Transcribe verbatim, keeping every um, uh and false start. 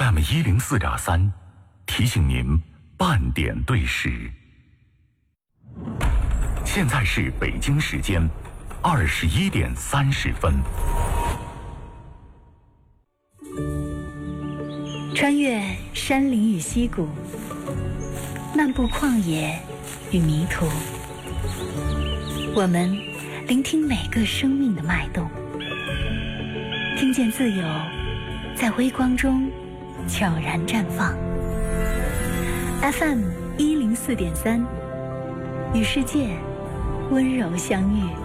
F M 一零四点三，提醒您半点对时。现在是北京时间二十一点三十分。 穿越山林与溪谷，漫步旷野与迷途，我们聆听每个生命的脉动，听见自由在微光中悄然绽放。F M 一零四点三，与世界温柔相遇。